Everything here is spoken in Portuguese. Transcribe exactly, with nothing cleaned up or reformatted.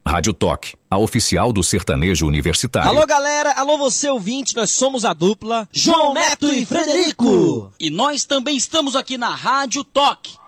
Rádio Toque, a oficial do sertanejo universitário. Alô, galera. Alô, você ouvinte. Nós somos a dupla João Neto e Frederico. E nós também estamos aqui na Rádio Toque.